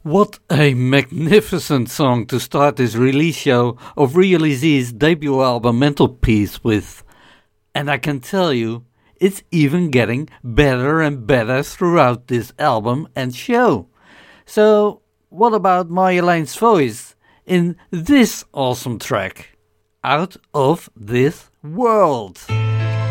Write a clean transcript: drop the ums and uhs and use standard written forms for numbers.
What a magnificent song to start this release show of Realize's debut album Mentalpeace with. And I can tell you, it's even getting better and better throughout this album and show. So, what about Marjoleин's voice in this awesome track? Out of This World.